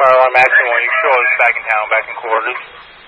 Fire alarm action 1, you show us back in town, back in quarters.